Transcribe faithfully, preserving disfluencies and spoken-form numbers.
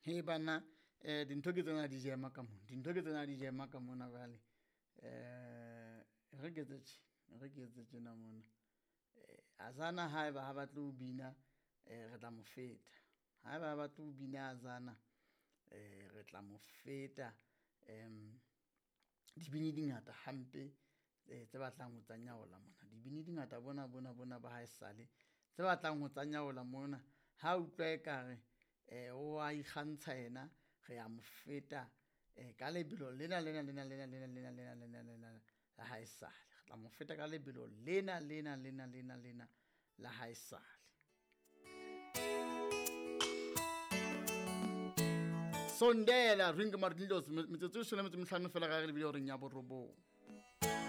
he bana eh dintho ke tsena di jema ka mona dintho ke tsena di jema ka mona vale eh re ke tse re ke tse tsena mona eh azana ha ba ha ba tlo bina eh re tla mo feta ha ba ba tlo bina azana eh re tla mo feta em dibini dingata hampe tse batlang ho tsanyaola mona dibini dingata bona bona bona ba ha esale tse batlang ho tsanyaola mona ha utlwa ekare eh o a ikgantsha ena re ya mo feta eh ka lebelo lena lena lena lena lena lena lena lena lena la ha esale re tla mo feta ka lebelo lena lena lena lena lena la ha esale. Sondela ringa Martindos metsotso e shona metse mhlano fela ga re lebile o reng ya borobong.